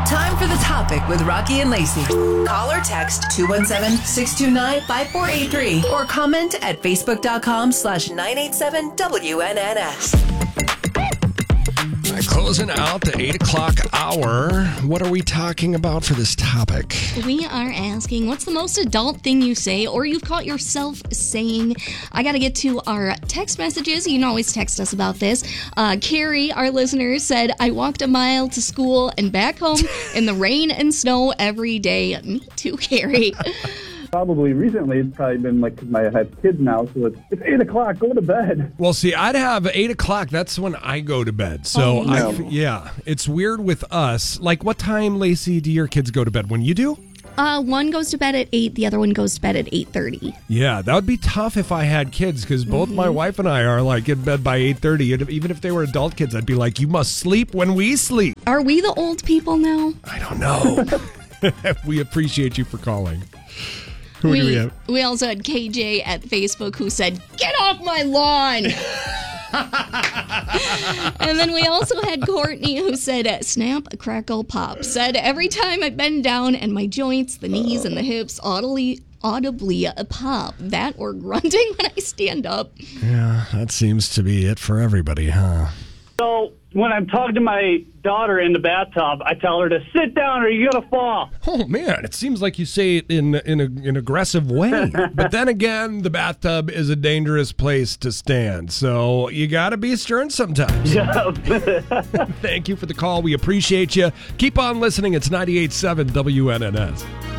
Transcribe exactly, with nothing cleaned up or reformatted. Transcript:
Time for the topic with Rocky and Lacey. Call or text two one seven, six two nine, five four eight three or comment at facebook.com slash 987 WNNS. All right, closing out the eight o'clock hour. What are we talking about for this topic? We are asking, what's the most adult thing you say or you've caught yourself saying? I got to get to our text messages. You can always text us about this. Uh, Carrie, our listener, said, I walked a mile to school and back home in the rain and snow every day. Me too, Carrie. Probably recently, it's probably been like, because I have kids now, so it's, it's eight o'clock, go to bed. Well, see, I'd have eight o'clock. That's when I go to bed. So, Oh, I, no. yeah, it's weird with us. Like, what time, Lacey, do your kids go to bed? When you do? Uh, one goes to bed at eight. The other one goes to bed at eight thirty. Yeah, that would be tough if I had kids, because both Mm-hmm. my wife and I are like in bed by eight thirty. And even if they were adult kids, I'd be like, you must sleep when we sleep. Are we the old people now? I don't know. We appreciate you for calling. Who do we have? we also had K J at Facebook who said, get off my lawn. And then we also had Courtney who said, snap, crackle, pop. Said, every time I bend down and my joints, the knees and the hips audibly, audibly pop. That or grunting when I stand up. Yeah, that seems to be it for everybody, huh? So when I'm talking to my daughter in the bathtub, I tell her to sit down or you're going to fall. Oh, man, it seems like you say it in in a, an aggressive way. But then again, the bathtub is a dangerous place to stand. So you got to be stern sometimes. Yeah. Thank you for the call. We appreciate you. Keep on listening. It's ninety-eight point seven W N N S.